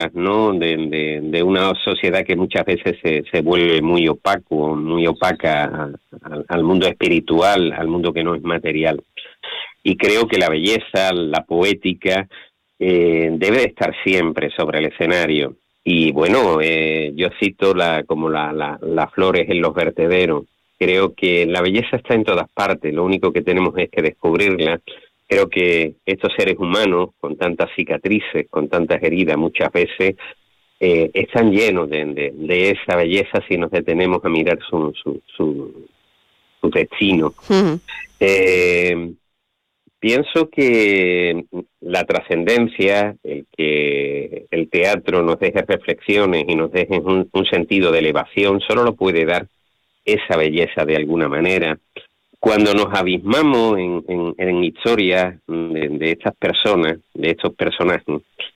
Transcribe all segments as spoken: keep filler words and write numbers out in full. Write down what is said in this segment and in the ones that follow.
¿no? De, de, de una sociedad que muchas veces se, se vuelve muy opaco, muy opaca al, al mundo espiritual, al mundo que no es material. Y creo que la belleza, la poética, eh, debe de estar siempre sobre el escenario. Y bueno, eh, yo cito la, como la, la, las flores en los vertederos. Creo que la belleza está en todas partes, lo único que tenemos es que descubrirla. Creo que estos seres humanos, con tantas cicatrices, con tantas heridas, muchas veces eh, están llenos de, de, de esa belleza si nos detenemos a mirar su, su, su, su destino. Uh-huh. Eh, pienso que la trascendencia, el que el teatro nos deje reflexiones y nos deje un, un sentido de elevación, solo lo puede dar esa belleza de alguna manera. Cuando nos abismamos en, en, en historias de, de estas personas, de estos personajes,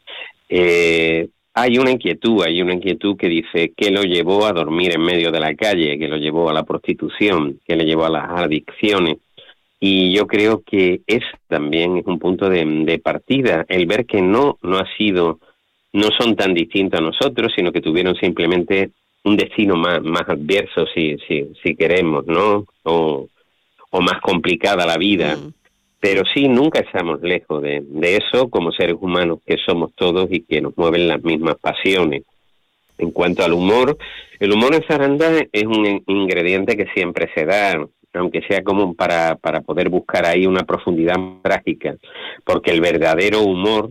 eh, hay una inquietud, hay una inquietud que dice ¿qué lo llevó a dormir en medio de la calle? ¿Qué lo llevó a la prostitución? ¿Qué le llevó a las adicciones? Y yo creo que eso también es un punto de, de partida, el ver que no, no ha sido, no son tan distintos a nosotros, sino que tuvieron simplemente un destino más, más adverso, si, si, si queremos, ¿no? O, o más complicada la vida, mm. pero sí, nunca estamos lejos de, de eso como seres humanos que somos todos y que nos mueven las mismas pasiones. En cuanto al humor, el humor en Zarandá es un ingrediente que siempre se da, aunque sea como para, para poder buscar ahí una profundidad trágica, porque el verdadero humor,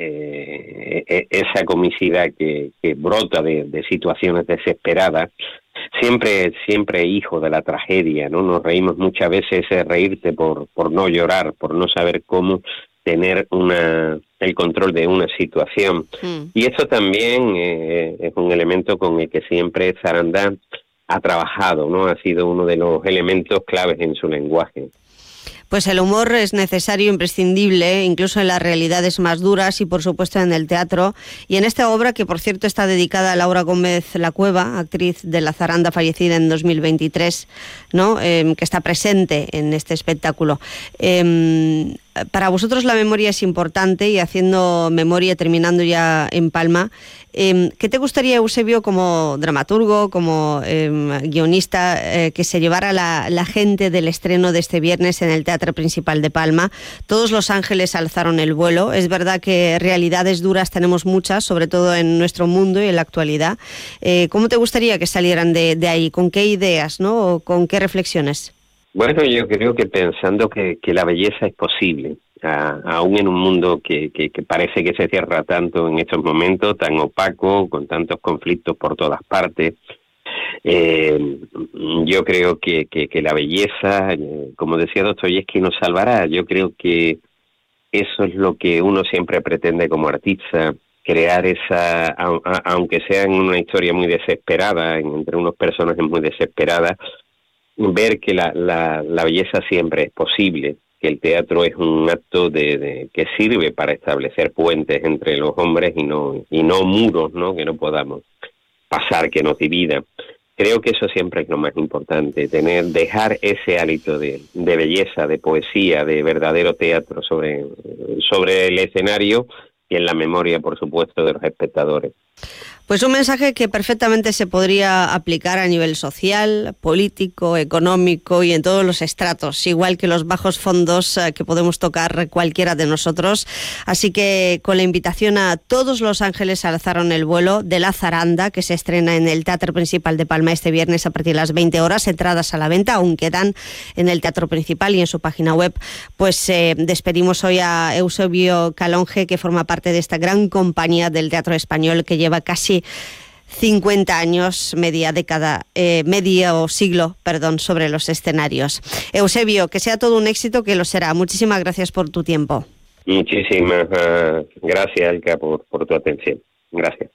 eh, esa comicidad que, que brota de, de situaciones desesperadas, siempre siempre hijo de la tragedia, ¿no? Nos reímos muchas veces, ese reírte por, por no llorar, por no saber cómo tener una el control de una situación. Mm. Y eso también eh, es un elemento con el que siempre Zarandá ha trabajado, ¿no? Ha sido uno de los elementos claves en su lenguaje. Pues el humor es necesario, imprescindible, incluso en las realidades más duras y, por supuesto, en el teatro. Y en esta obra, que por cierto está dedicada a Laura Gómez La Cueva, actriz de La Zaranda, fallecida en dos mil veintitrés, ¿no? Eh, que está presente en este espectáculo. Eh, para vosotros la memoria es importante, y haciendo memoria, terminando ya en Palma, eh, ¿qué te gustaría, Eusebio, como dramaturgo, como eh, guionista, eh, que se llevara la, la gente del estreno de este viernes en el Teatro Principal de Palma? Todos los ángeles alzaron el vuelo. Es verdad que realidades duras tenemos muchas, sobre todo en nuestro mundo y en la actualidad. Eh, ¿Cómo te gustaría que salieran de, de ahí? ¿Con qué ideas, ¿no? ¿O con qué reflexiones? Bueno, yo creo que pensando que, que la belleza es posible, a, aún en un mundo que, que, que parece que se cierra tanto en estos momentos, tan opaco, con tantos conflictos por todas partes. Eh, yo creo que, que, que la belleza, eh, como decía Dostoyevski, nos salvará. Yo creo que eso es lo que uno siempre pretende como artista, crear esa, a, a, aunque sea en una historia muy desesperada, entre unos personajes muy desesperadas, ver que la, la, la belleza siempre es posible, que el teatro es un acto de, de que sirve para establecer puentes entre los hombres y no y no muros, ¿no? Que no podamos pasar, que nos divida. Creo que eso siempre es lo más importante, tener, dejar ese hálito de, de belleza, de poesía, de verdadero teatro sobre, sobre el escenario y en la memoria, por supuesto, de los espectadores. Pues un mensaje que perfectamente se podría aplicar a nivel social, político, económico y en todos los estratos, igual que los bajos fondos que podemos tocar cualquiera de nosotros. Así que con la invitación a Todos los ángeles alzaron el vuelo de La Zaranda, que se estrena en el Teatro Principal de Palma este viernes a partir de las veinte horas, entradas a la venta, aún quedan en el Teatro Principal y en su página web. Pues eh, despedimos hoy a Eusebio Calonge, que forma parte de esta gran compañía del teatro español que lleva casi cincuenta años, media década, eh, medio siglo, perdón, sobre los escenarios. Eusebio, que sea todo un éxito, que lo será. Muchísimas gracias por tu tiempo. Muchísimas uh, gracias, Alka, por, por tu atención. Gracias.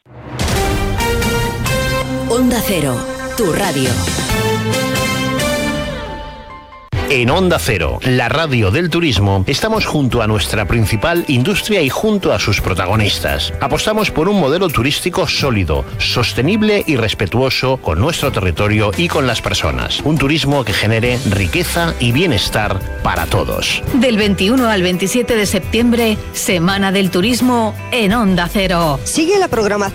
Onda Cero, tu radio. En Onda Cero, la radio del turismo, estamos junto a nuestra principal industria y junto a sus protagonistas. Apostamos por un modelo turístico sólido, sostenible y respetuoso con nuestro territorio y con las personas. Un turismo que genere riqueza y bienestar para todos. Del veintiuno al veintisiete de septiembre, Semana del Turismo en Onda Cero. Sigue la programación